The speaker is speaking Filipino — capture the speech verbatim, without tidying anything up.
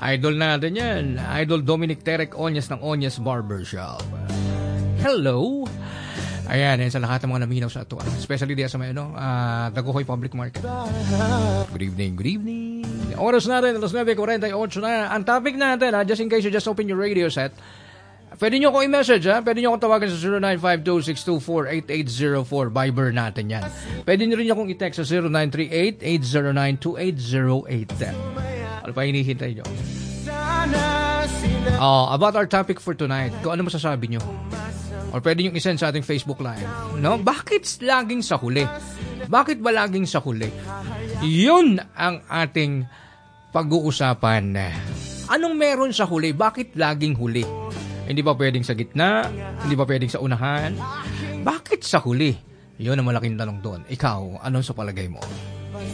Idol natin yan. Idol Dominic Terek Onyas ng Onyas Barbershop. Hello. Ayan, yan sa lahat ng mga naminaw sa ito. Especially diya sa may ano, uh, Daguhoy Public Market. Good evening, good evening. Oras natin, alas nine forty-eight na. Ang topic natin, ha, just in case you just open your radio set, pwede nyo ko i-message, ha? Pwede nyo akong tawagan sa zero nine five two, six two four, eight eight zero four. Viber natin yan. Pwede nyo rin akong i-text sa zero nine three eight, eight zero nine, two eight zero eight. Ano pa hinihintay nyo? Oh, about our topic for tonight, kung ano masasabi nyo? Or pwede nyo isend sa ating Facebook Live. No? Bakit laging sa huli? Bakit ba laging sa huli? Yun ang ating pag-uusapan. Anong meron sa huli? Bakit laging huli? Hindi ba pwedeng sa gitna? Hindi ba pwedeng sa unahan? Bakit sa huli? Yun ang malaking tanong doon. Ikaw, ano sa palagay mo?